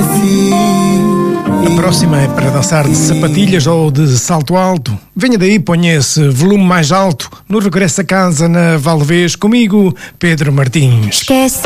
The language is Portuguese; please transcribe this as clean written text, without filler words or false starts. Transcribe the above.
esqueci. A próxima é para dançar de sapatilhas ou de salto alto. Venha daí, ponha esse volume mais alto no regresso a casa na Valvez comigo, Pedro Martins. Esquece.